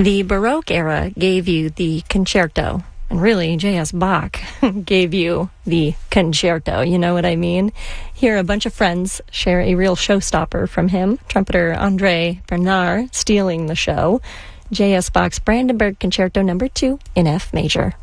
The Baroque era gave you the concerto, and really, J.S. Bach gave you the concerto, you know what I mean? Here, a bunch of friends share a real showstopper from him, trumpeter André Bernard stealing the show, J.S. Bach's Brandenburg Concerto No. 2 in F major.